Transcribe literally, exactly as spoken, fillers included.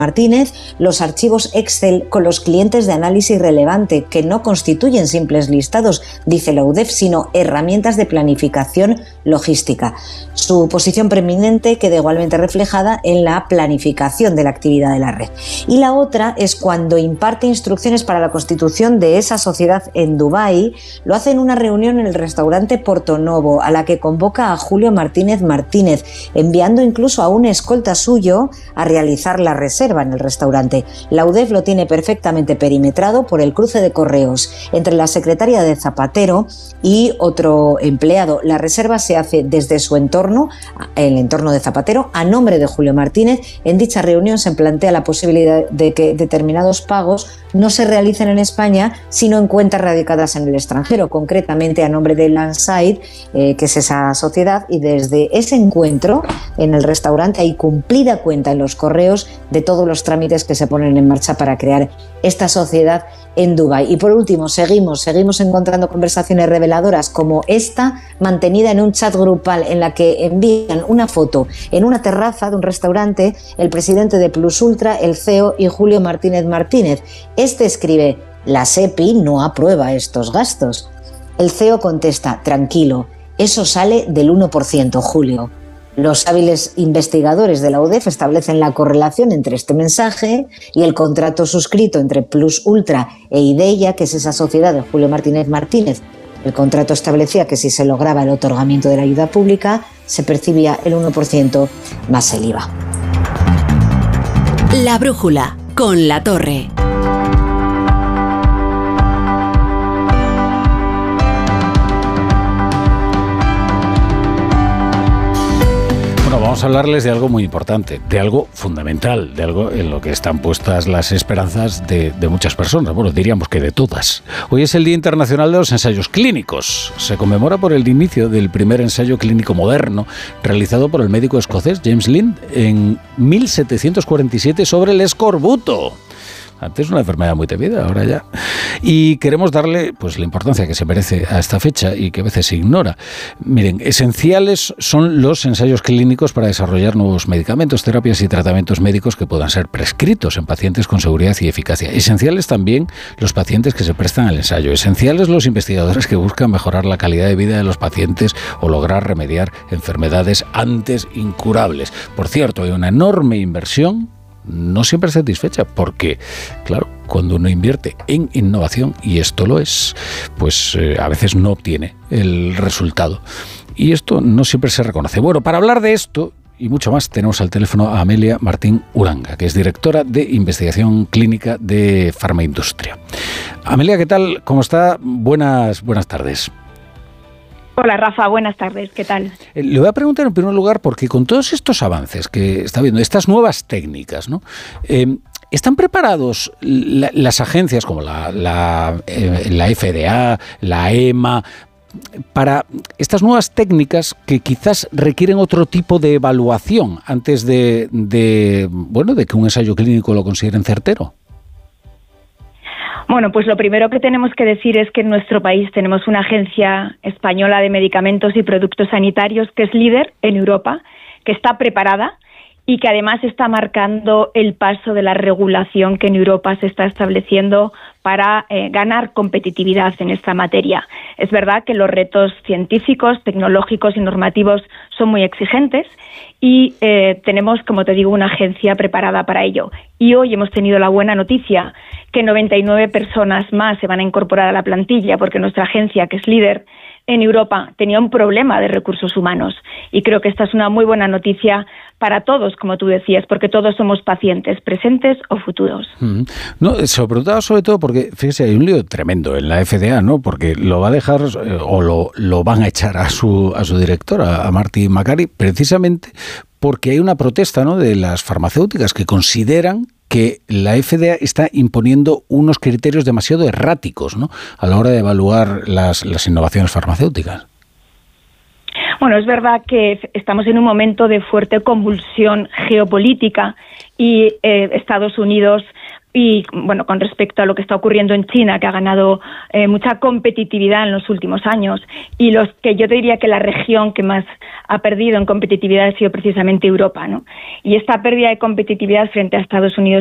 Martínez los archivos Excel con los clientes de análisis relevante, que no constituyen simples listados, dice la U D E F, sino herramientas de planificación logística. Su posición preeminente queda igualmente reflejada en la planificación de la actividad de la red. Y la otra es cuando imparte instrucciones para la constitución de esa sociedad en Dubái, lo hace en una reunión en el restaurante Portonovo, a la que convoca a Julio Martínez Martínez, enviando incluso a un escolta suyo a realizar la reserva en el restaurante. La U D E F lo tiene perfectamente perimetrado por el cruce de correos entre la secretaria de Zapatero y otro empleado. La reserva se hace desde su entorno, el entorno de Zapatero, a nombre de Julio Martínez. En dicha reunión se plantea la posibilidad de que determinados pagos no se realicen en España, sino en cuentas radicadas en el extranjero, concretamente a nombre de Landside, eh, que es esa sociedad, y desde ese encuentro en el restaurante hay cumplida cuenta en los correos de todos los trámites que se ponen en marcha para crear esta sociedad en Dubái. Y por último, seguimos, seguimos encontrando conversaciones reveladoras como esta, mantenida en un chat grupal en la que envían una foto en una terraza de un restaurante el presidente de Plus Ultra, el C E O y Julio Martínez Martínez. Este escribe: la SEPI no aprueba estos gastos. El C E O contesta: tranquilo, eso sale del uno por ciento, Julio. Los hábiles investigadores de la U D E F establecen la correlación entre este mensaje y el contrato suscrito entre Plus Ultra e Ideia, que es esa sociedad de Julio Martínez Martínez. El contrato establecía que si se lograba el otorgamiento de la ayuda pública, se percibía el uno por ciento más el I V A. La brújula, con La Torre. Vamos a hablarles de algo muy importante, de algo fundamental, de algo en lo que están puestas las esperanzas de, de muchas personas, bueno, diríamos que de todas. Hoy es el Día Internacional de los Ensayos Clínicos. Se conmemora por el inicio del primer ensayo clínico moderno realizado por el médico escocés James Lind en mil setecientos cuarenta y siete sobre el escorbuto. Antes una enfermedad muy temida, ahora ya. Y queremos darle pues la importancia que se merece a esta fecha y que a veces se ignora. Miren, esenciales son los ensayos clínicos para desarrollar nuevos medicamentos, terapias y tratamientos médicos que puedan ser prescritos en pacientes con seguridad y eficacia. Esenciales también los pacientes que se prestan al ensayo. Esenciales los investigadores que buscan mejorar la calidad de vida de los pacientes o lograr remediar enfermedades antes incurables. Por cierto, hay una enorme inversión no siempre satisfecha, porque, claro, cuando uno invierte en innovación, y esto lo es, pues eh, a veces no obtiene el resultado. Y esto no siempre se reconoce. Bueno, para hablar de esto y mucho más, tenemos al teléfono a Amelia Martín Uranga, que es directora de investigación clínica de Farmaindustria. Amelia, ¿qué tal? ¿Cómo está? Buenas, buenas tardes. Hola Rafa, buenas tardes, ¿qué tal? Eh, le voy a preguntar en primer lugar, porque con todos estos avances que está viendo, estas nuevas técnicas, ¿no? Eh, ¿Están preparados la, las agencias como la, la, eh, la F D A, la E M A, para estas nuevas técnicas que quizás requieren otro tipo de evaluación antes de, de, bueno, de que un ensayo clínico lo consideren certero? Bueno, pues lo primero que tenemos que decir es que en nuestro país tenemos una agencia española de medicamentos y productos sanitarios que es líder en Europa, que está preparada y que además está marcando el paso de la regulación que en Europa se está estableciendo para eh, ganar competitividad en esta materia. Es verdad que los retos científicos, tecnológicos y normativos son muy exigentes y eh, tenemos, como te digo, una agencia preparada para ello. Y hoy hemos tenido la buena noticia que noventa y nueve personas más se van a incorporar a la plantilla, porque nuestra agencia, que es líder en Europa, tenía un problema de recursos humanos. Y creo que esta es una muy buena noticia para todos, como tú decías, porque todos somos pacientes, presentes o futuros. Mm. No, se lo preguntaba sobre todo porque, fíjese, hay un lío tremendo en la F D A, ¿no? Porque lo va a dejar, eh, o lo, lo van a echar a su, a su directora, a Marty Makary, precisamente porque hay una protesta, ¿no?, de las farmacéuticas que consideran que la F D A está imponiendo unos criterios demasiado erráticos, ¿no?, a la hora de evaluar las, las innovaciones farmacéuticas. Bueno, es verdad que estamos en un momento de fuerte convulsión geopolítica y eh, Estados Unidos Y bueno, con respecto a lo que está ocurriendo en China, que ha ganado eh, mucha competitividad en los últimos años, y los que yo te diría que la región que más ha perdido en competitividad ha sido precisamente Europa, ¿no? Y esta pérdida de competitividad frente a Estados Unidos